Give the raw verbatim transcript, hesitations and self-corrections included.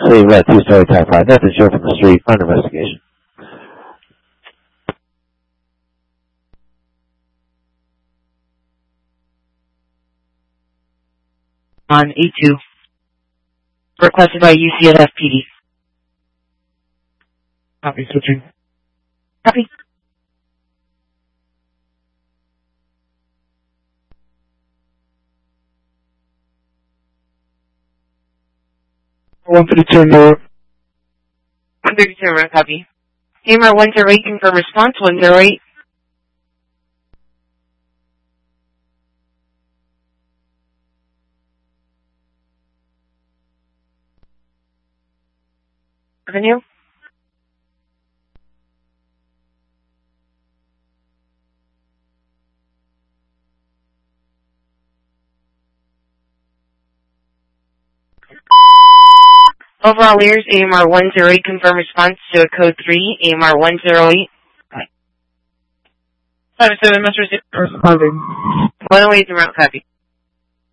City Red, two-story Type five. Nothing show from the street. Under investigation. On E two. Requested by U C S F P D. Copy, switching. Copy. one thirty-two, no. one thirty-two, route, copy. A M R one zero eight, confirm response, one zero eight. Avenue? Overall ears, A M R one zero eight, confirm response to a code three, A M R one zero eight. five seven, Master Responding. one oh eight, route, copy.